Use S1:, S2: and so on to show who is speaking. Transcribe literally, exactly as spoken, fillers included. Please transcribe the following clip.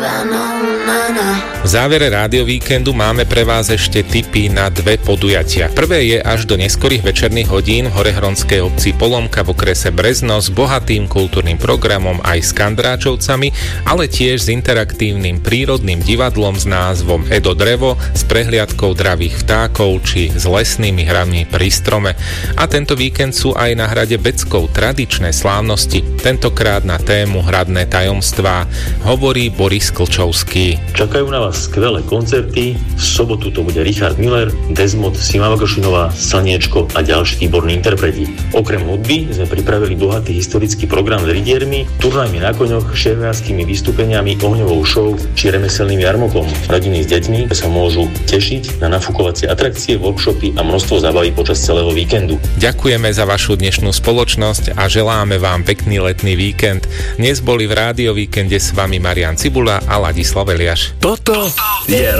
S1: V závere Rádio Víkendu máme pre vás ešte tipy na dve podujatia. Prvé je až do neskorých večerných hodín v horehronskej obci Polomka v okrese Brezno s bohatým kultúrnym programom aj s kandráčovcami, ale tiež s interaktívnym prírodným divadlom s názvom Edo Drevo, s prehliadkou dravých vtákov či s lesnými hrami pri strome. A tento víkend sú aj na hrade Beckov tradičné slávnosti, tentokrát na tému hradné tajomstvá, hovorí Boris Klčovský.
S2: Čakajú na vás skvelé koncerty. V sobotu to bude Richard Miller, Desmod, Sima Vagošinová, Slniečko a ďalší výborní interpreti. Okrem hudby sme pripravili bohatý historický program s ridiermi, turnajmi na koňoch, šermiarskými vystúpeniami, ohňovou show či remeselným jarmokom. Rodiny s deťmi sa môžu tešiť na nafúkovacie atrakcie, workshopy a množstvo zábavy počas celého víkendu.
S1: Ďakujeme za vašu dnešnú spoločnosť a želáme vám pekný letný víkend. Dnes boli v Rádio Víkende s vami Marián Cibula a Ladislav Eliáš.
S3: Toto je